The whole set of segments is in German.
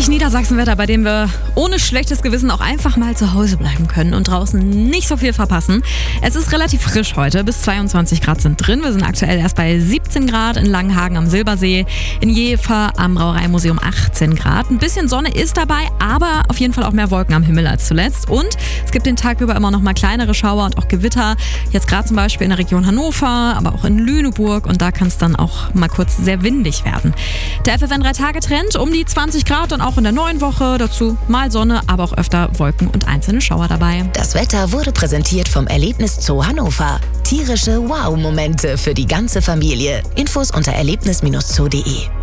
Richtig Niedersachsenwetter, bei dem wir ohne schlechtes Gewissen auch einfach mal zu Hause bleiben können und draußen nicht so viel verpassen. Es ist relativ frisch heute, bis 22 Grad sind drin. Wir sind aktuell erst bei 17 Grad in Langenhagen am Silbersee, in Jever am Brauereimuseum 18 Grad. Ein bisschen Sonne ist dabei, aber auf jeden Fall auch mehr Wolken am Himmel als zuletzt. Und es gibt den Tag über immer noch mal kleinere Schauer und auch Gewitter. Jetzt gerade zum Beispiel in der Region Hannover, aber auch in Lüneburg. Und da kann es dann auch mal kurz sehr windig werden. Der FFN 3-Tage-Trend um die 20 Grad und auch in der neuen Woche. Dazu mal Sonne, aber auch öfter Wolken und einzelne Schauer dabei. Das Wetter wurde präsentiert vom Erlebniszoo Hannover. Tierische Wow-Momente für die ganze Familie. Infos unter erlebnis-zoo.de.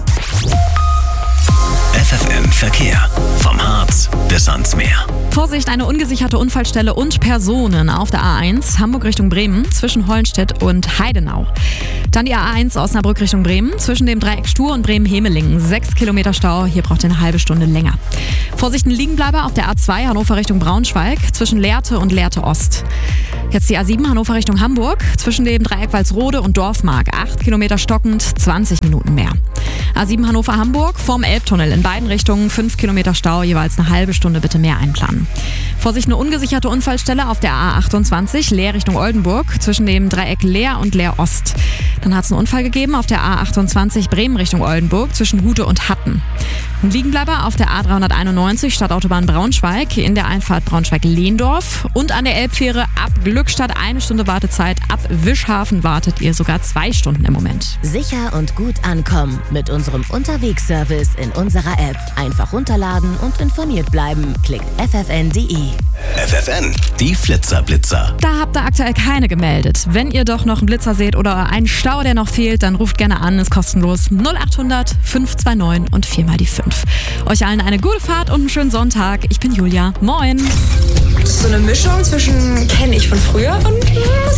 FFN Verkehr. Vom Harz bis ans Meer. Vorsicht, eine ungesicherte Unfallstelle und Personen auf der A1 Hamburg Richtung Bremen zwischen Hollenstedt und Heidenau. Dann die A1 Osnabrück Richtung Bremen zwischen dem Dreieck Stur und Bremen-Hemelingen. 6 Kilometer Stau, hier braucht ihr eine halbe Stunde länger. Vorsicht, ein Liegenbleiber auf der A2 Hannover Richtung Braunschweig zwischen Lehrte und Lehrte Ost. Jetzt die A7 Hannover Richtung Hamburg zwischen dem Dreieck Walsrode und Dorfmark. 8 Kilometer stockend, 20 Minuten mehr. A7 Hannover-Hamburg vorm Elbtunnel in beiden Richtungen 5 Kilometer Stau, jeweils eine halbe Stunde bitte mehr einplanen. Vorsicht, eine ungesicherte Unfallstelle auf der A28 Leer Richtung Oldenburg zwischen dem Dreieck Leer und Leer Ost. Dann hat es einen Unfall gegeben auf der A28 Bremen Richtung Oldenburg zwischen Hude und Hatten. Ein Liegenbleiber auf der A391 Stadtautobahn Braunschweig in der Einfahrt Braunschweig-Lehndorf und an der Elbfähre ab Glückstadt 1 Stunde Wartezeit, ab Wischhafen wartet ihr sogar 2 Stunden im Moment. Sicher und gut ankommen mit unserem Unterwegsservice in unserer App. Einfach runterladen und informiert bleiben. Klickt ffn.de. FFN, die Flitzer-Blitzer. Da habt ihr aktuell keine gemeldet. Wenn ihr doch noch einen Blitzer seht oder einen Stau, der noch fehlt, dann ruft gerne an, ist kostenlos 0800 529 und 4 mal die 5. Euch allen eine gute Fahrt und einen schönen Sonntag. Ich bin Julia. Moin. So eine Mischung zwischen kenne ich von früher und